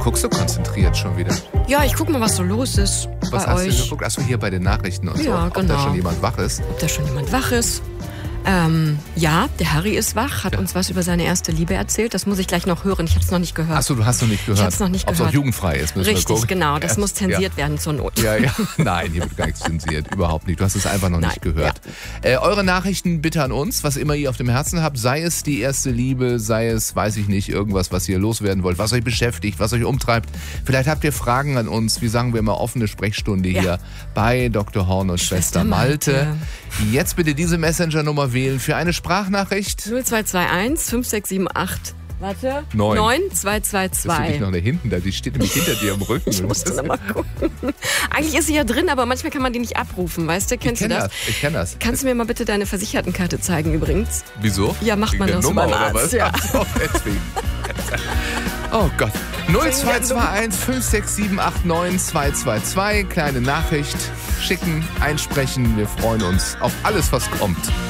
guckst so konzentriert schon wieder? Ja, ich guck mal, was so los ist Was bei hast euch. du geguckt? Achso, hier bei den Nachrichten und so. Ja, Ob da genau. schon jemand wach ist. Ob da schon jemand wach ist. Ja, der Harry ist wach, hat uns was über seine erste Liebe erzählt. Das muss ich gleich noch hören. Ich habe es noch nicht gehört. Achso, du hast noch nicht gehört. Ich hab's noch nicht Ob es gehört. auch jugendfrei ist, müssen wir Richtig, gucken. genau. Das muss zensiert ja. werden zur Not. Ja, ja. Nein, hier wird gar nichts zensiert. Überhaupt nicht. Du hast es einfach noch nicht gehört. Eure Nachrichten bitte an uns, was immer ihr auf dem Herzen habt. Sei es die erste Liebe, sei es, weiß ich nicht, irgendwas, was ihr loswerden wollt, was euch beschäftigt, was euch umtreibt. Vielleicht habt ihr Fragen an uns. Wie sagen wir immer, offene Sprechstunde hier bei Dr. Horn und Schwester Malte. Jetzt bitte diese Messenger-Nummer wählen für eine Sprachnachricht. 0221 5678. Warte. 9222. Das ist noch da hinten, die steht nämlich hinter dir im Rücken. Ich musste noch mal gucken. Eigentlich ist sie ja drin, aber manchmal kann man die nicht abrufen, weißt du? Kennst du das? Ich kenn das. Kannst du mir mal bitte deine Versichertenkarte zeigen übrigens? Wieso? Ja, macht man das so beim Arzt. Ja. Ach so, deswegen. Oh Gott. 0221 56789 222. Kleine Nachricht schicken, einsprechen. Wir freuen uns auf alles, was kommt.